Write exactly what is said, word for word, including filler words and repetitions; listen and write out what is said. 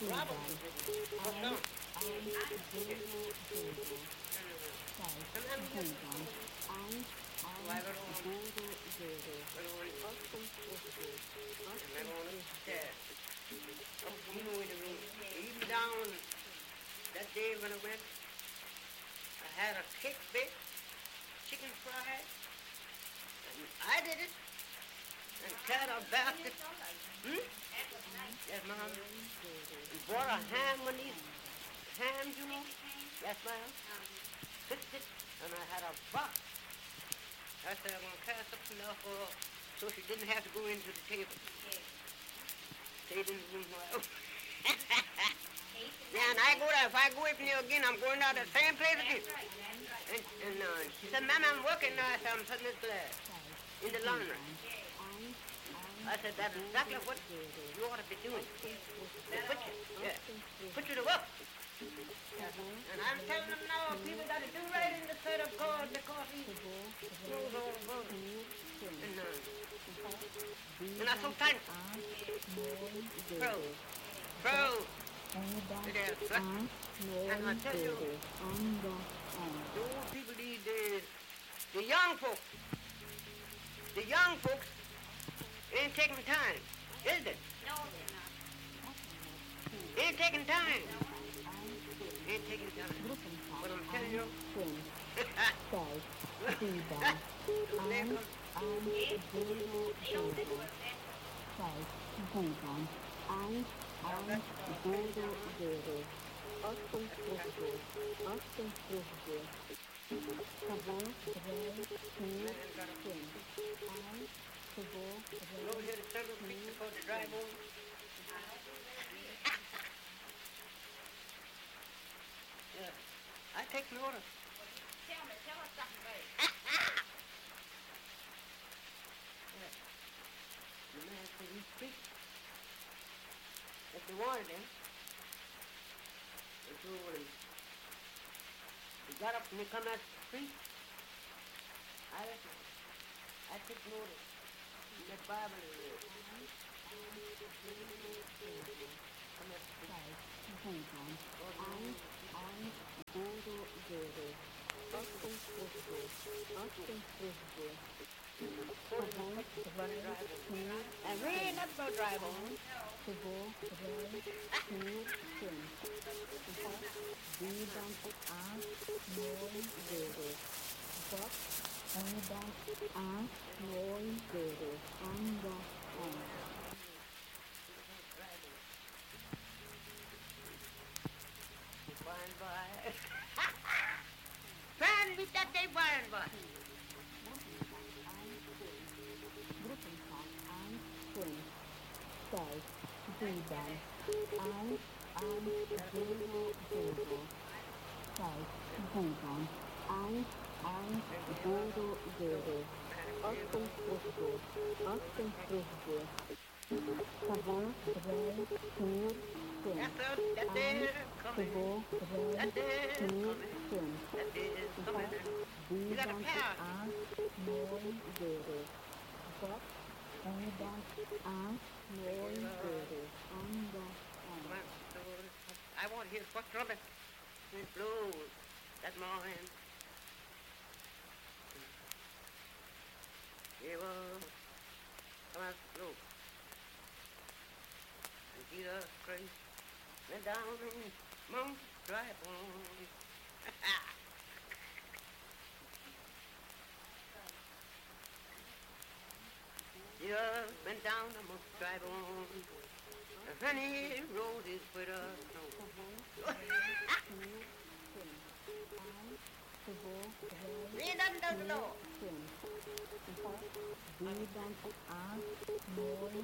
Robert, what's wrong? Why go on? Go on. And I go on upstairs. Up, you know, in the room. Even down that day when I went, I had a cake baked, chicken fried, and I did it. And carried a basket. Hmm? Yes, ma'am. And bought a ham on these hams, you know. Yes, ma'am. Fixed it, and I had a box. I said I'm gonna carry something else for her so she didn't have to go into the table. Stayed in the room while. Yeah, and I go there. If I go up there again, I'm going down the same place again. And, and uh, she said, Ma'am, I'm working now. I said, I'm putting this glass in the laundry. I said, that's exactly what you ought to be doing. Put you, yeah, put you to work. And I'm telling them now, people got to do right in the set of God because he knows all about it. And, uh, and I'm so thankful. Bro, bro, it is good. And I tell you, the old people these days, the young folks, the young folks ain't taking time, is it? Ain't taking time. Ain't taking time. But I'm telling you. Over here to Central Creek before the drive over. Yeah. I take notice. Tell me, tell us something, baby. Yeah. The man said he speak. If they wanted him, they told him. He got up and he come out the street. I listen. I took notice. In that Bible is there. Come out the and we ain't never go drive on. By and by. Try and beat that day by and by. That's up, that day is coming. That day is coming. That day is coming. You got a pass. I want to hear what trumpet it blows that morning. It will come out slow. And Jesus Christ went down Mount Tribune. Jesus went down the Mount Tribune. The honey roses with a snow. Read under the law.